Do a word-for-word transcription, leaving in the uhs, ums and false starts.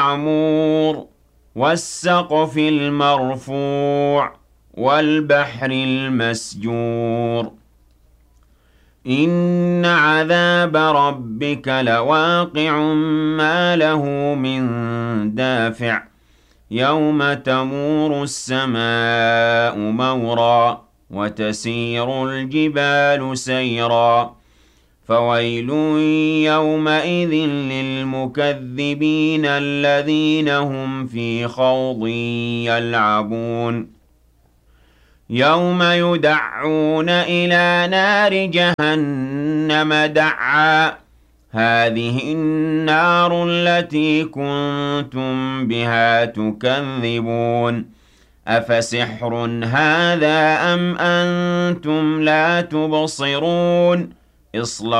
المعمور والسقف المرفوع والبحر المسجور إن عذاب ربك لواقع ما له من دافع يوم تمور السماء مورا وتسير الجبال سيرا فويل يومئذ للمكذبين الذين هم في خوض يلعبون يوم يدعون إلى نار جهنم دعا هذه النار التي كنتم بها تكذبون أفسحر هذا أم أنتم لا تبصرون اصلوا